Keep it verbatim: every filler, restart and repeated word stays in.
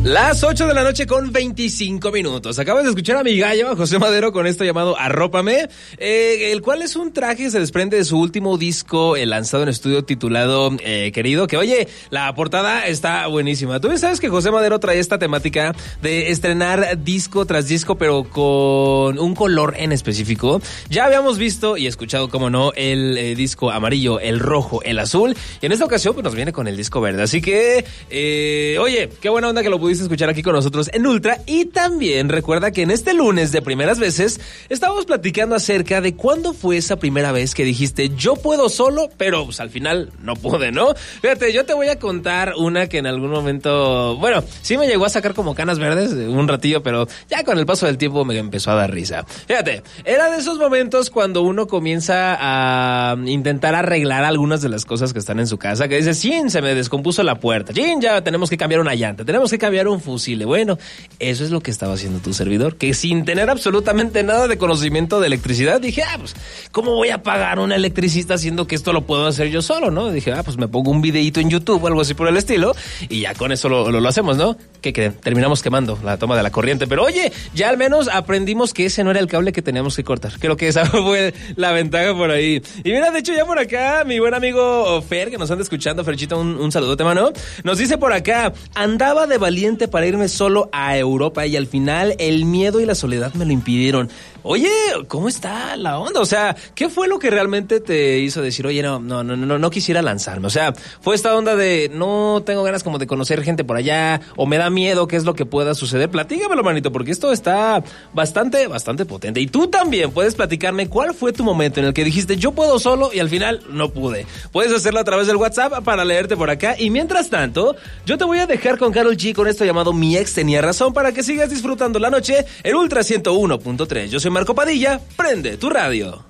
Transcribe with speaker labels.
Speaker 1: Las ocho de la noche con veinticinco minutos. Acabas de escuchar a mi gallo, a José Madero, con esto llamado Arrópame, eh, el cual es un traje que se desprende de su último disco eh, lanzado en estudio titulado eh, Querido, que oye, la portada está buenísima. Tú sabes que José Madero trae esta temática de estrenar disco tras disco, pero con un color en específico. Ya habíamos visto y escuchado, como no, el eh, disco amarillo, el rojo, el azul, y en esta ocasión pues nos viene con el disco verde. Así que, eh, oye, qué buena onda que lo pudiste escuchar aquí con nosotros en Ultra. Y también recuerda que en este lunes de primeras veces estábamos platicando acerca de cuándo fue esa primera vez que dijiste yo puedo solo, pero pues al final no pude, ¿no? Fíjate, yo te voy a contar una que en algún momento, bueno, sí me llegó a sacar como canas verdes un ratillo, pero ya con el paso del tiempo me empezó a dar risa. Fíjate, era de esos momentos cuando uno comienza a intentar arreglar algunas de las cosas que están en su casa, que dice, sí, se me descompuso la puerta, sí, ya tenemos que cambiar una llanta, tenemos que cambiar un fusible. Bueno, eso es lo que estaba haciendo tu servidor, que sin tener absolutamente nada de conocimiento de electricidad, dije, ah, pues, ¿cómo voy a pagar un electricista siendo que esto lo puedo hacer yo solo, no? Dije, ah, pues me pongo un videíto en YouTube o algo así por el estilo, y ya con eso lo, lo, lo hacemos, ¿no? ¿Qué creen? Terminamos quemando la toma de la corriente, pero oye, ya al menos aprendimos que ese no era el cable que teníamos que cortar. Creo que esa fue la ventaja por ahí. Y mira, de hecho, ya por acá, mi buen amigo Fer, que nos anda escuchando, Ferchito, un, un saludote, mano, nos dice por acá, andaba de valiente para irme solo a Europa y al final el miedo y la soledad me lo impidieron. Oye, ¿cómo está la onda? O sea, ¿qué fue lo que realmente te hizo decir, oye, no, no, no, no, no quisiera lanzarme? O sea, ¿fue esta onda de no tengo ganas como de conocer gente por allá o me da miedo qué es lo que pueda suceder? Platícamelo, manito, porque esto está bastante, bastante potente. Y tú también puedes platicarme cuál fue tu momento en el que dijiste, yo puedo solo y al final no pude. Puedes hacerlo a través del WhatsApp para leerte por acá. Y mientras tanto, yo te voy a dejar con Karol G con esto llamado Mi Ex Tenía Razón para que sigas disfrutando la noche en Ultra ciento uno punto tres. Yo soy Marco Padilla, prende tu radio.